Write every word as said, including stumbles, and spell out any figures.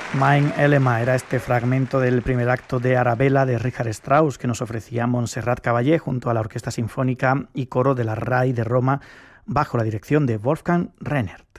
Mein Elema era este fragmento del primer acto de Arabella de Richard Strauss que nos ofrecía Montserrat Caballé junto a la Orquesta Sinfónica y Coro de la R A I de Roma bajo la dirección de Wolfgang Rennert.